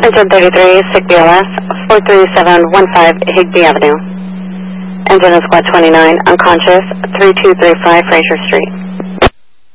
Engine 33, SIG BLS, 43715 Higbee Avenue. Engine is Squad 29, unconscious, 3235 Fraser Street.